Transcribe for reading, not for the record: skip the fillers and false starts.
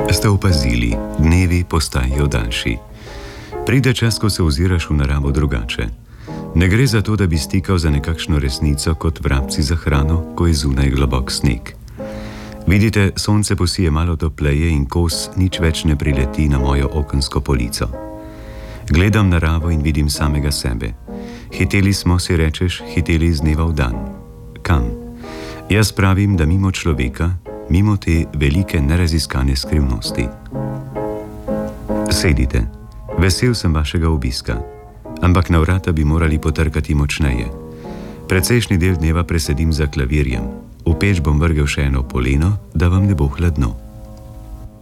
Ste opazili, dnevi postajajo daljši. Pride čas, ko se oziraš v naravo drugače. Ne gre za to, da bi stikal za nekakšno resnico kot vrabci za hrano, ko je zunaj globok sneg. Vidite, sonce posije malo topleje in kos nič več ne prileti na mojo okensko polico. Gledam naravo in vidim samega sebe. Hiteli smo, si rečeš, hiteli iz dneva v dan. Kam? Jaz pravim, da mimo človeka, mimo te velike neraziskane skrivnosti. Sedite. Vesel sem vašega obiska. Ampak na vrata bi morali potrkati močneje. Precejšnji del dneva presedim za klavirjem. V peč bom vrgel še eno poleno, da vam ne bo hladno.